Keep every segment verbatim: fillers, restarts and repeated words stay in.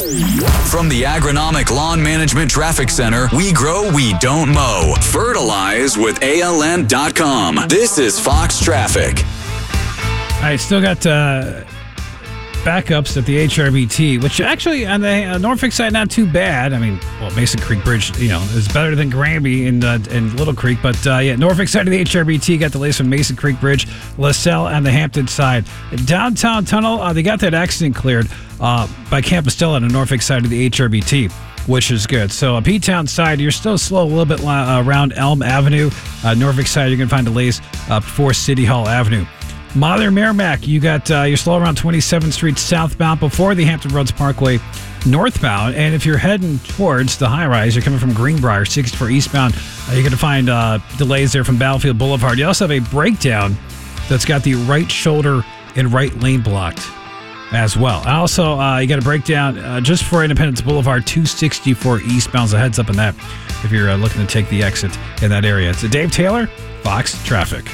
From the Agronomic Lawn Management Traffic Center, we grow, we don't mow. Fertilize with A L N dot com. This is Fox Traffic. All right, still got uh, backups at the H R B T, which actually on the uh, Norfolk side, not too bad. I mean, well, Mason Creek Bridge, you know, is better than Granby and, uh, and Little Creek. But uh, yeah, Norfolk side of the H R B T got delays from Mason Creek Bridge, LaSalle, and the Hampton side. Downtown Tunnel, uh, they got that accident cleared uh, by Campostella on the Norfolk side of the H R B T, which is good. So uh, P-Town side, you're still slow a little bit uh, around Elm Avenue. Uh, Norfolk side, you're going to find delays uh, before City Hall Avenue. Mather Merrimack, you got uh, you're slow around twenty-seventh Street southbound before the Hampton Roads Parkway northbound. And if you're heading towards the high rise, you're coming from Greenbrier, sixty-four eastbound, uh, you're going to find uh, delays there from Battlefield Boulevard. You also have a breakdown that's got the right shoulder and right lane blocked as well. And also, uh, you got a breakdown uh, just for Independence Boulevard, two sixty-four eastbound. So heads up on that if you're uh, looking to take the exit in that area. It's a Dave Taylor, Fox Traffic.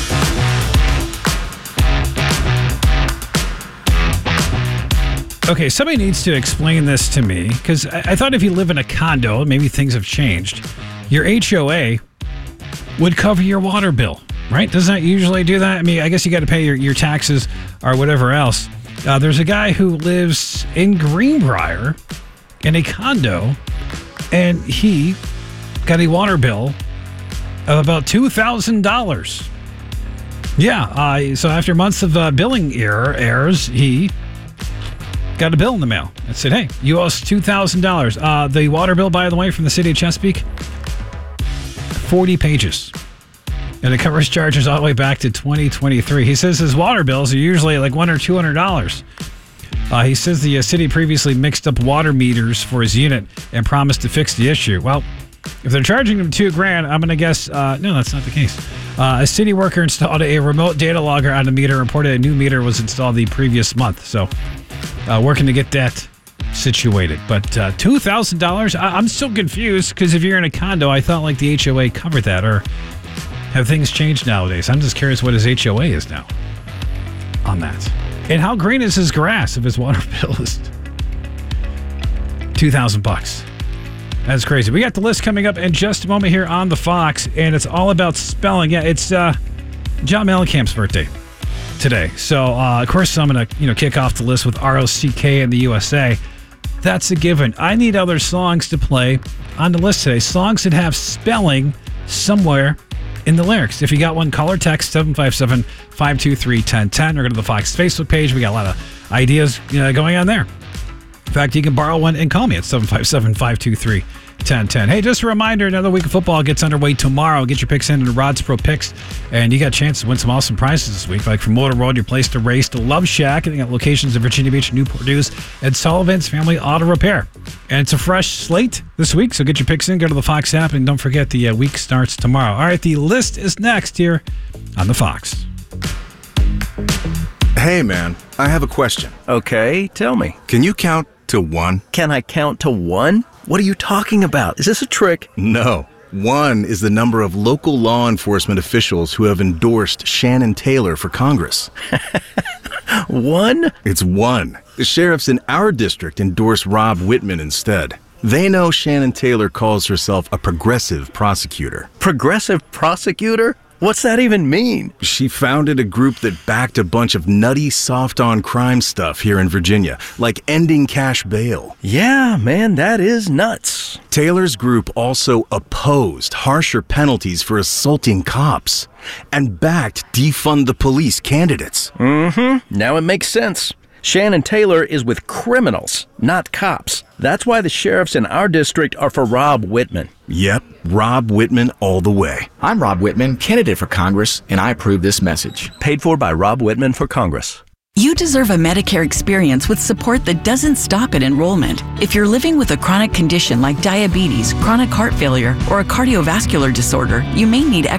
Okay, somebody needs to explain this to me, because I, I thought if you live in a condo, maybe things have changed. Your H O A would cover your water bill, right? Doesn't that usually do that? I mean, I guess you got to pay your, your taxes or whatever else. Uh, there's a guy who lives in Greenbrier in a condo, and he got a water bill of about two thousand dollars. Yeah, uh, so after months of uh, billing error errors, he got a bill in the mail and said, hey, you owe us two thousand dollars. Uh, the water bill, by the way, from the city of Chesapeake, forty pages. And it covers charges all the way back to twenty twenty-three. He says his water bills are usually like one hundred dollars or two hundred dollars. Uh, he says the uh, city previously mixed up water meters for his unit and promised to fix the issue. Well, if they're charging him two grand, I'm going to guess, uh, no, that's not the case. Uh, a city worker installed a remote data logger on the meter and reported a new meter was installed the previous month. So, Uh, working to get that situated. But uh, two thousand dollars? I- I'm still confused, because if you're in a condo, I thought like the H O A covered that. Or have things changed nowadays? I'm just curious what his H O A is now on that. And how green is his grass if his water bill is two thousand bucks? That's crazy. We got the list coming up in just a moment here on the Fox, and it's all about spelling. Yeah, it's uh, John Mellencamp's birthday today. So, uh, of course, I'm going to, you know, kick off the list with R O C K and the U S A. That's a given. I need other songs to play on the list today. Songs that have spelling somewhere in the lyrics. If you got one, call or text seven five seven, five two three, one zero one zero or go to the Fox Facebook page. We got a lot of ideas you know, going on there. In fact, you can borrow one and call me at seven five seven, five two three, one zero one zero. Hey, just a reminder, another week of football gets underway tomorrow. Get your picks in to Rod's Pro Picks, and you got a chance to win some awesome prizes this week, like from Motor World, your place to race, to Love Shack, and they got locations in Virginia Beach, Newport News, and Sullivan's Family Auto Repair. And it's a fresh slate this week, so get your picks in, go to the Fox app, and don't forget the uh, week starts tomorrow. All right, the list is next here on the Fox. Hey, man, I have a question. Okay, tell me. Can you count to one? Can I count to one? What are you talking about? Is this a trick? No. One is the number of local law enforcement officials who have endorsed Shannon Taylor for Congress. One? It's one. The sheriffs in our district endorsed Rob Whitman instead. They know Shannon Taylor calls herself a progressive prosecutor. Progressive prosecutor? What's that even mean? She founded a group that backed a bunch of nutty, soft-on-crime stuff here in Virginia, like ending cash bail. Yeah, man, that is nuts. Taylor's group also opposed harsher penalties for assaulting cops and backed defund the police candidates. Mm-hmm. Now it makes sense. Shannon Taylor is with criminals, not cops. That's why the sheriffs in our district are for Rob Whitman. Yep, Rob Whitman all the way. I'm Rob Whitman, candidate for Congress, and I approve this message. Paid for by Rob Whitman for Congress. You deserve a Medicare experience with support that doesn't stop at enrollment. If you're living with a chronic condition like diabetes, chronic heart failure, or a cardiovascular disorder, you may need